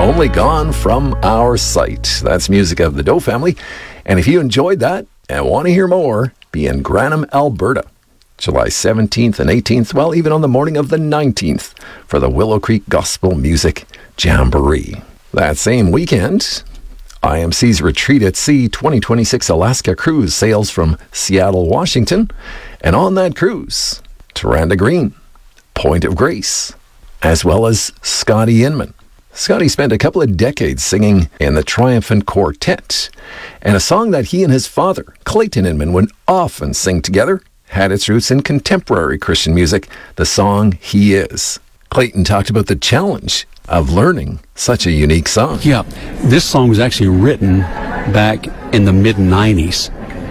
Only Gone From Our Sight. That's music of the Doe Family. And if you enjoyed that and want to hear more, be in Granham, Alberta, July 17th and 18th, well, even on the morning of the 19th, for the Willow Creek Gospel Music Jamboree. That same weekend, IMC's Retreat at Sea 2026 Alaska Cruise sails from Seattle, Washington, and on that cruise, Taranda Green, Point of Grace, as well as Scotty Inman. Scotty spent a couple of decades singing in the Triumphant Quartet, and a song that he and his father, Clayton Inman, would often sing together had its roots in contemporary Christian music, the song He Is. Clayton talked about the challenge of learning such a unique song. Yeah, this song was actually written back in the mid-90s.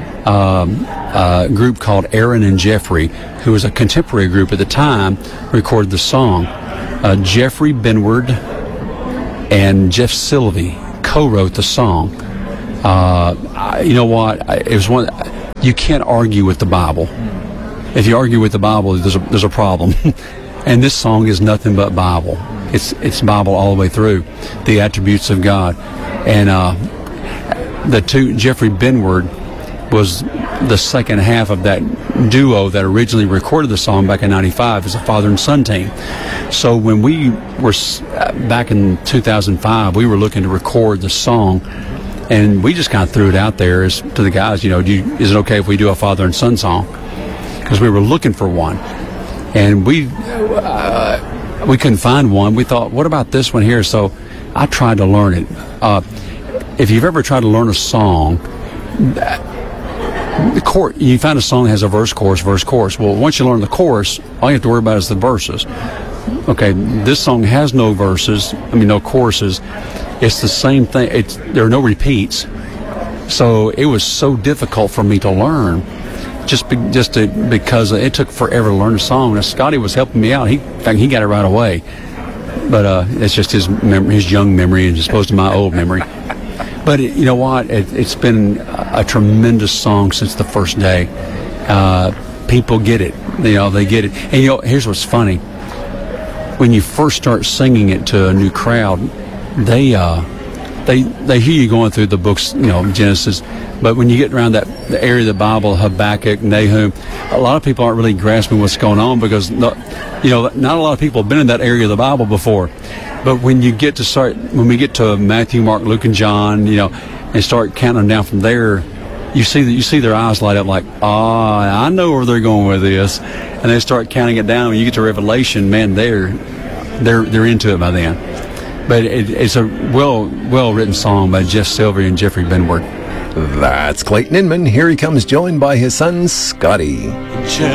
A group called Aaron and Jeffrey, who was a contemporary group at the time, recorded the song. Jeffrey Benward and Jeff Sylvie co-wrote the song. You know what? It was one. You can't argue with the Bible. If you argue with the Bible, there's a problem. And this song is nothing but Bible. It's Bible all the way through, the attributes of God. And Jeffrey Benward was the second half of that duo that originally recorded the song back in '95 as a father and son team. So when we were back in 2005, we were looking to record the song, and we just kind of threw it out there to the guys, is it okay if we do a father and son song? Because we were looking for one, and we couldn't find one. We thought, what about this one here? So I tried to learn it. If you've ever tried to learn a song, you find a song that has a verse, chorus. Well, once you learn the chorus, all you have to worry about is the verses. Okay, this song has no verses. No choruses. It's the same thing. There are no repeats. So it was so difficult for me to learn, because it took forever to learn the song. Now, Scotty was helping me out. In fact, he got it right away. But it's just his young memory as opposed to my old memory. But you know what? It's been a tremendous song since the first day. People get it. They get it. And here's what's funny. When you first start singing it to a new crowd, they hear you going through the books, Genesis. But when you get around the area of the Bible, Habakkuk, Nahum, a lot of people aren't really grasping what's going on because, not a lot of people have been in that area of the Bible before. But when we get to Matthew, Mark, Luke, and John, and start counting down from there, you see their eyes light up like, I know where they're going with this, and they start counting it down. When you get to Revelation, man, they're into it by then. But it's a well written song by Jeff Sylvie and Jeffrey Benward. That's Clayton Inman. Here he comes, joined by his son Scotty.